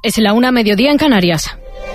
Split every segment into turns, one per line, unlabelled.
Es la 1:00 en Canarias.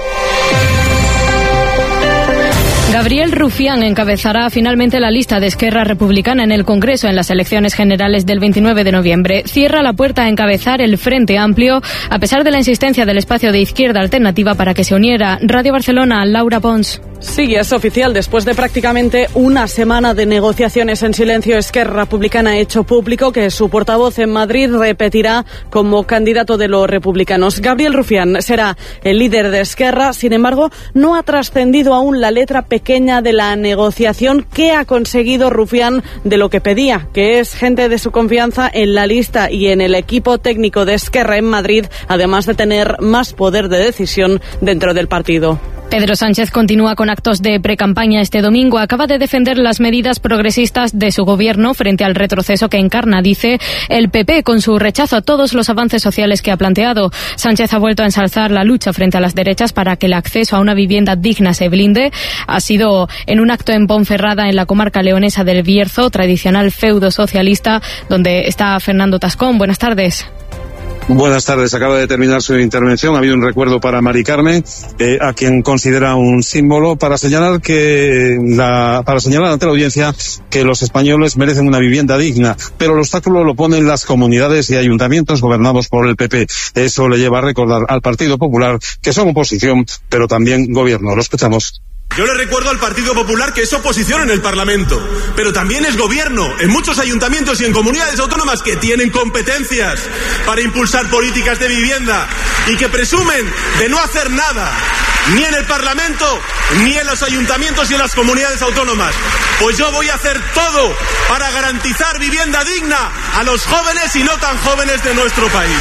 Gabriel Rufián encabezará finalmente la lista de Esquerra Republicana en el Congreso en las elecciones generales del 29 de noviembre. Cierra la puerta a encabezar el Frente Amplio, a pesar de la insistencia del espacio de Izquierda Alternativa para que se uniera. Radio Barcelona, Laura Pons.
Sí, es oficial. Después de prácticamente una semana de negociaciones en silencio, Esquerra Republicana ha hecho público que su portavoz en Madrid repetirá como candidato de los republicanos. Gabriel Rufián será el líder de Esquerra. Sin embargo, no ha trascendido aún la letra pequeña de la negociación. ¿Qué ha conseguido Rufián de lo que pedía? Que es gente de su confianza en la lista y en el equipo técnico de Esquerra en Madrid, además de tener más poder de decisión dentro del partido.
Pedro Sánchez continúa con actos de precampaña este domingo. Acaba de defender las medidas progresistas de su gobierno frente al retroceso que encarna, dice, el PP, con su rechazo a todos los avances sociales que ha planteado. Sánchez ha vuelto a ensalzar la lucha frente a las derechas para que el acceso a una vivienda digna se blinde. Ha sido en un acto en Ponferrada, en la comarca leonesa del Bierzo, tradicional feudo socialista, donde está Fernando Tascón. Buenas tardes.
Buenas tardes. Acaba de terminar su intervención. Ha habido un recuerdo para Mari Carmen, a quien considera un símbolo, para señalar ante la audiencia que los españoles merecen una vivienda digna, pero el obstáculo lo ponen las comunidades y ayuntamientos gobernados por el PP. Eso le lleva a recordar al Partido Popular que son oposición, pero también gobierno. Lo escuchamos.
Yo le recuerdo al Partido Popular que es oposición en el Parlamento, pero también es gobierno en muchos ayuntamientos y en comunidades autónomas que tienen competencias para impulsar políticas de vivienda y que presumen de no hacer nada, ni en el Parlamento, ni en los ayuntamientos y en las comunidades autónomas. Pues yo voy a hacer todo para garantizar vivienda digna a los jóvenes y no tan jóvenes de nuestro país.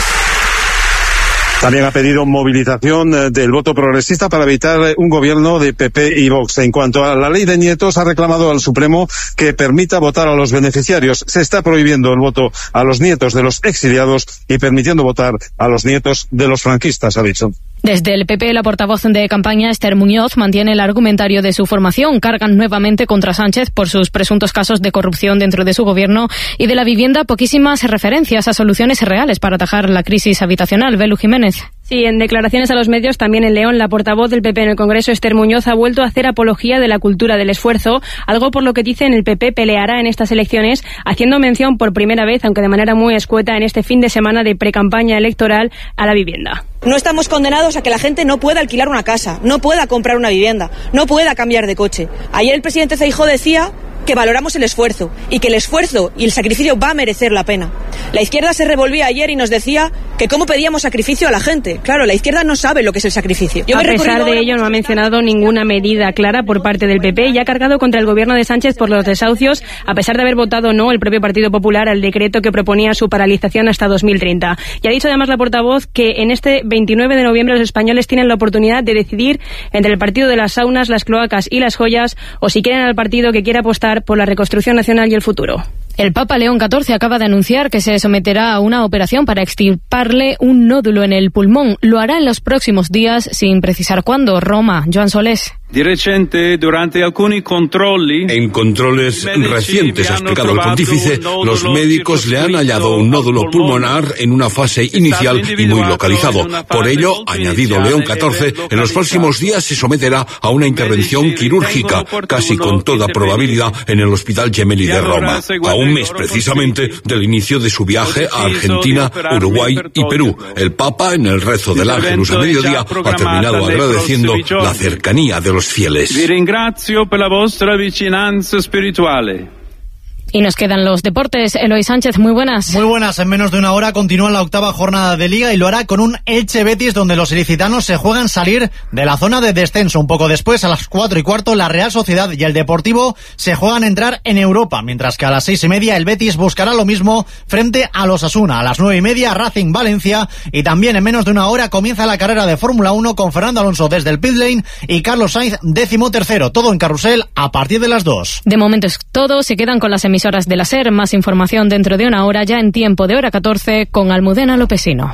También ha pedido movilización del voto progresista para evitar un gobierno de PP y Vox. En cuanto a la ley de nietos, ha reclamado al Supremo que permita votar a los beneficiarios. Se está prohibiendo el voto a los nietos de los exiliados y permitiendo votar a los nietos de los franquistas, ha dicho.
Desde el PP, la portavoz de campaña, Esther Muñoz, mantiene el argumentario de su formación. Cargan nuevamente contra Sánchez por sus presuntos casos de corrupción dentro de su gobierno y de la vivienda poquísimas referencias a soluciones reales para atajar la crisis habitacional. Belu Jiménez.
Sí, en declaraciones a los medios, también en León, la portavoz del PP en el Congreso, Esther Muñoz, ha vuelto a hacer apología de la cultura del esfuerzo, algo por lo que dicen el PP peleará en estas elecciones, haciendo mención por primera vez, aunque de manera muy escueta, en este fin de semana de precampaña electoral a la vivienda.
No estamos condenados a que la gente no pueda alquilar una casa, no pueda comprar una vivienda, no pueda cambiar de coche. Ayer el presidente Feijóo decía que valoramos el esfuerzo y que el esfuerzo y el sacrificio va a merecer la pena. La izquierda se revolvía ayer y nos decía que cómo pedíamos sacrificio a la gente. Claro, la izquierda no sabe lo que es el sacrificio.
A pesar de ello, no ha mencionado ninguna medida clara por parte del PP y ha cargado contra el gobierno de Sánchez por los desahucios, a pesar de haber votado no el propio Partido Popular al decreto que proponía su paralización hasta 2030. Y ha dicho además la portavoz que en este 29 de noviembre los españoles tienen la oportunidad de decidir entre el partido de las saunas, las cloacas y las joyas, o si quieren al partido que quiera apostar por la reconstrucción nacional y el futuro.
El Papa León XIV acaba de anunciar que se someterá a una operación para extirparle un nódulo en el pulmón. Lo hará en los próximos días, sin precisar cuándo. Roma, Joan Solés.
En controles recientes, ha explicado el pontífice, los médicos le han hallado un nódulo pulmonar en una fase inicial y muy localizado. Por ello, ha añadido León XIV, en los próximos días se someterá a una intervención quirúrgica, casi con toda probabilidad en el Hospital Gemelli de Roma, a un mes precisamente del inicio de su viaje a Argentina, Uruguay y Perú. El Papa, en el rezo del Ángelus a mediodía, ha terminado agradeciendo la cercanía de los fieles.
Vi ringrazio per la vostra vicinanza spirituale.
Y nos quedan los deportes. Eloy Sánchez, muy buenas.
Muy buenas. En menos de una hora continúa la 8ª jornada de Liga y lo hará con un Elche-Betis donde los ilicitanos se juegan salir de la zona de descenso. Un poco después, a las 4:15, la Real Sociedad y el Deportivo se juegan entrar en Europa, mientras que a las 6:30 el Betis buscará lo mismo frente a los Osasuna. A las 9:30 Racing Valencia y también en menos de una hora comienza la carrera de Fórmula 1 con Fernando Alonso desde el pit lane y Carlos Sainz 13º. Todo en carrusel a partir de las 2.
De momento es todo. Se quedan con las emisoras de la SER. Más información dentro de una hora, ya en tiempo de hora 14, con Almudena Lopesino.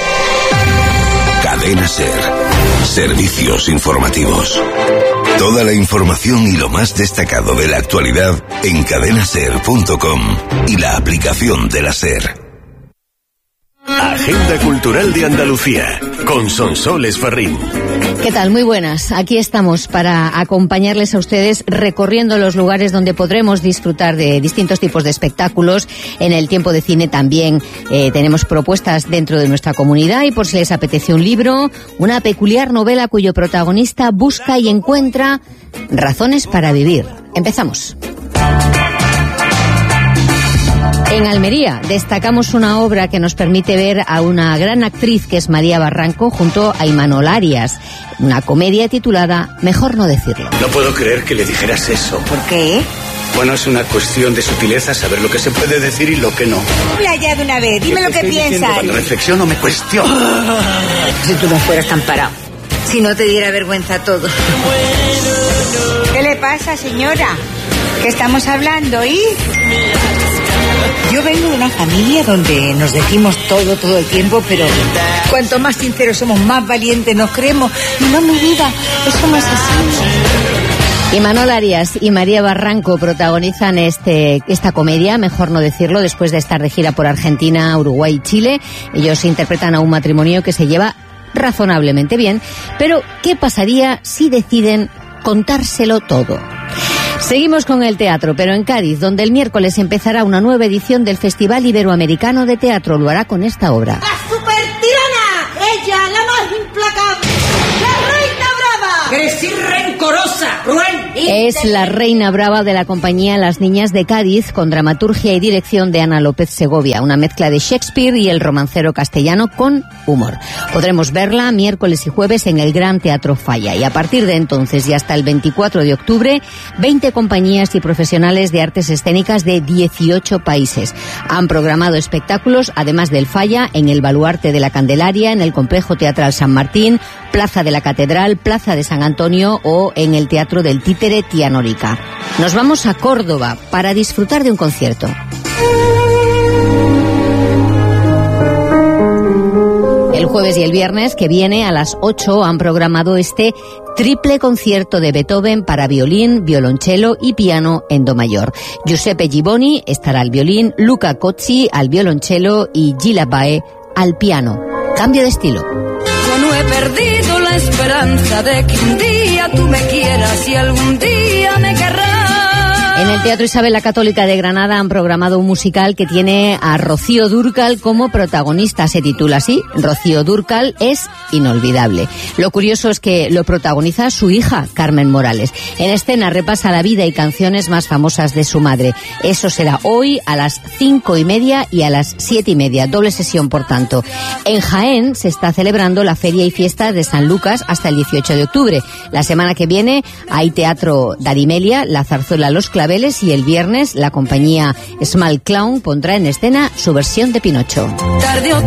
Cadena SER. Servicios informativos. Toda la información y lo más destacado de la actualidad en cadenaser.com y la aplicación de la SER.
Agenda Cultural de Andalucía, con Sonsoles Ferrín.
¿Qué tal? Muy buenas. Aquí estamos para acompañarles a ustedes recorriendo los lugares donde podremos disfrutar de distintos tipos de espectáculos. En el tiempo de cine también tenemos propuestas dentro de nuestra comunidad, y por si les apetece un libro, una peculiar novela cuyo protagonista busca y encuentra razones para vivir. Empezamos. En Almería destacamos una obra que nos permite ver a una gran actriz que es María Barranco junto a Imanol Arias. Una comedia titulada Mejor no decirlo.
No puedo creer que le dijeras eso.
¿Por qué?
Bueno, es una cuestión de sutileza saber lo que se puede decir y lo que no.
Habla ya de una vez, dime lo que piensas.
Cuando reflexiono me cuestiono.
Si tú no fueras tan parado, si no te diera vergüenza todo. ¿Qué le pasa, señora? ¿Qué estamos hablando, y? Yo vengo de una familia donde nos decimos todo el tiempo, pero cuanto más sinceros somos, más valientes nos creemos. No, mi vida, eso no es así.
Imanol Arias y María Barranco protagonizan esta comedia, Mejor no decirlo, después de estar de gira por Argentina, Uruguay y Chile. Ellos interpretan a un matrimonio que se lleva razonablemente bien, pero ¿qué pasaría si deciden contárselo todo? Seguimos con el teatro, pero en Cádiz, donde el miércoles empezará una nueva edición del Festival Iberoamericano de Teatro. Lo hará con esta obra.
¡La supertirana! ¡Ella, la más implacable! ¡La reina brava!
¡Eres rencorosa, cruel!
Es la reina brava de la compañía Las Niñas de Cádiz, con dramaturgia y dirección de Ana López Segovia. Una mezcla de Shakespeare y el romancero castellano con humor. Podremos verla miércoles y jueves en el Gran Teatro Falla. Y a partir de entonces y hasta el 24 de octubre, 20 compañías y profesionales de artes escénicas de 18 países han programado espectáculos, además del Falla, en el Baluarte de la Candelaria, en el Complejo Teatral San Martín, Plaza de la Catedral, Plaza de San Antonio o en el Teatro del Títere Tianórica. Nos vamos a Córdoba para disfrutar de un concierto. El jueves y el viernes que viene a las 8 han programado este triple concierto de Beethoven para violín, violonchelo y piano en do mayor. Giuseppe Giboni estará al violín, Luca Cozzi al violonchelo y Gila Bae al piano. Cambio de estilo.
Yo no he perdido la esperanza de que un día tú me quieras y algún día me querrás.
En el Teatro Isabel la Católica de Granada han programado un musical que tiene a Rocío Dúrcal como protagonista. Se titula así, Rocío Dúrcal es inolvidable. Lo curioso es que lo protagoniza su hija, Carmen Morales. En escena repasa la vida y canciones más famosas de su madre. Eso será hoy a las 5:30 y a las 7:30. Doble sesión, por tanto. En Jaén se está celebrando la Feria y Fiesta de San Lucas hasta el 18 de octubre. La semana que viene hay Teatro Darimelia, La Zarzuela Los Claveles, y el viernes la compañía Small Clown pondrá en escena su versión de Pinocho.
Tarde o